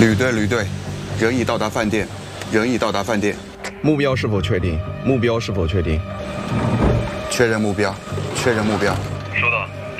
旅队，人已到达饭店，人已到达饭店。 目标是否确定？目标是否确定？ 确认目标，确认目标。